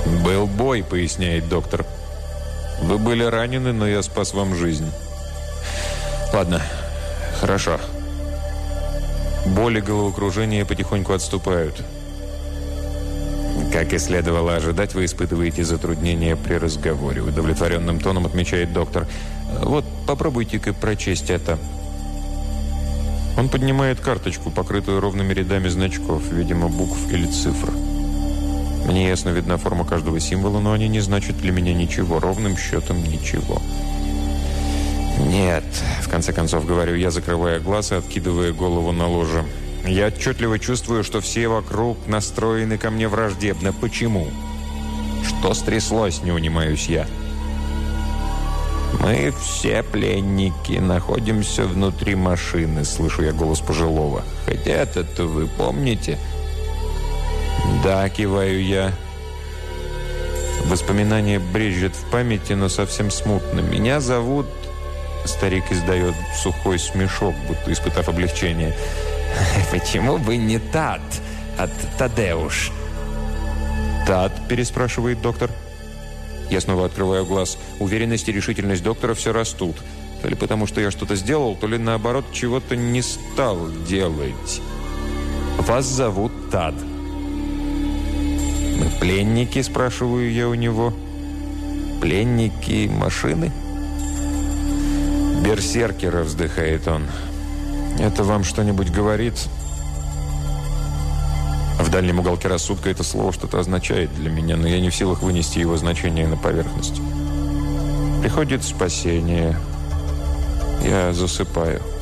«Был бой», — поясняет доктор. «Вы были ранены, но я спас вам жизнь». «Ладно, хорошо». Боль и головокружение потихоньку отступают. «Как и следовало ожидать, вы испытываете затруднения при разговоре», — удовлетворенным тоном отмечает доктор. «Вот, попробуйте-ка прочесть это». Он поднимает карточку, покрытую ровными рядами значков, видимо, букв или цифр. Мне ясно видна форма каждого символа, но они не значат для меня ничего, ровным счетом ничего. «Нет», — в конце концов говорю я, закрывая глаз и откидывая голову на ложе. «Я отчетливо чувствую, что все вокруг настроены ко мне враждебно. Почему? Что стряслось, не унимаюсь я?» «Мы все пленники, находимся внутри машины», — слышу я голос пожилого. «Хотя это-то вы помните?» «Да», — киваю я. Воспоминания брежет в памяти, но совсем смутно. «Меня зовут...» Старик издает сухой смешок, будто испытав облегчение. «Почему бы не Тад от Тадеуш?» «Тад?» – переспрашивает доктор. Я снова открываю глаз. Уверенность и решительность доктора все растут. То ли потому, что я что-то сделал, то ли наоборот, чего-то не стал делать. «Вас зовут Тад». «Мы пленники?» – спрашиваю я у него. «Пленники машины?» «Берсеркера», – вздыхает он. «Это вам что-нибудь говорит?» В дальнем уголке рассудка это слово что-то означает для меня, но я не в силах вынести его значение на поверхность. Приходит спасение. Я засыпаю.